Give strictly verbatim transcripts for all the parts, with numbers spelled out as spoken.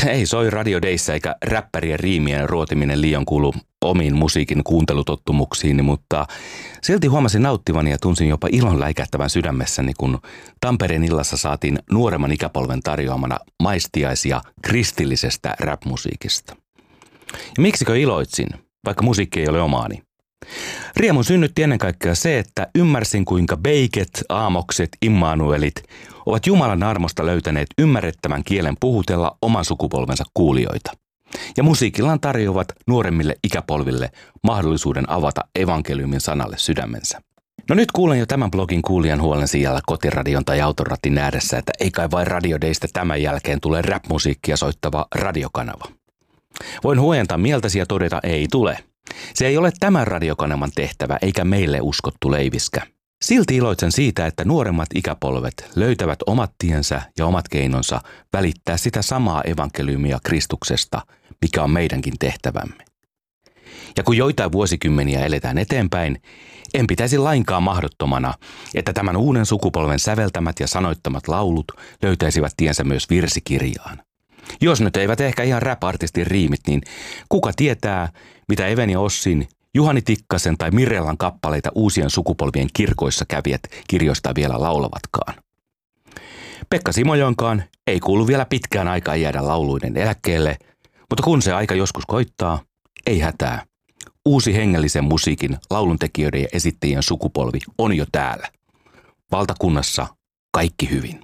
Ei soi Radio Dayssä eikä räppärien riimien ruotiminen liian kuulu omiin musiikin kuuntelutottumuksiini, mutta silti huomasin nauttivani ja tunsin jopa ilon läikähtävän sydämessäni, kun Tampereen illassa saatiin nuoremman ikäpolven tarjoamana maistiaisia kristillisestä rap-musiikista. Ja miksikö iloitsin, vaikka musiikki ei ole omaani? Riemun synnytti ennen kaikkea se, että ymmärsin kuinka Beiket, Aamokset, Immanuelit ovat Jumalan armosta löytäneet ymmärrettävän kielen puhutella oman sukupolvensa kuulijoita. Ja musiikillaan tarjoavat nuoremmille ikäpolville mahdollisuuden avata evankeliumin sanalle sydämensä. No nyt kuulen jo tämän blogin kuulijan huolen sijalla kotiradion tai autoratin ääressä, että ei kai vain Radio Daystä tämän jälkeen tule rap-musiikkia soittava radiokanava. Voin huojentaa mieltäsi ja todeta, ei tule. Se ei ole tämän radiokanavan tehtävä eikä meille uskottu leiviskä. Silti iloitsen siitä, että nuoremmat ikäpolvet löytävät omat tiensä ja omat keinonsa välittää sitä samaa evankeliumia Kristuksesta, mikä on meidänkin tehtävämme. Ja kun joitain vuosikymmeniä eletään eteenpäin, en pitäisi lainkaan mahdottomana, että tämän uuden sukupolven säveltämät ja sanoittamat laulut löytäisivät tiensä myös virsikirjaan. Jos nyt eivät ehkä ihan rap-artistin riimit, niin kuka tietää, mitä Even ja Ossin, Juhani Tikkasen tai Mirellan kappaleita uusien sukupolvien kirkoissa kävijät kirjoista vielä laulavatkaan. Pekka Simojoenkaan ei kuulu vielä pitkään aikaa jäädä lauluiden eläkkeelle, mutta kun se aika joskus koittaa, ei hätää. Uusi hengellisen musiikin lauluntekijöiden ja esittäjien sukupolvi on jo täällä. Valtakunnassa kaikki hyvin.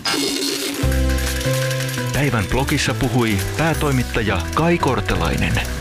Päivän blogissa puhui päätoimittaja Kai Kortelainen.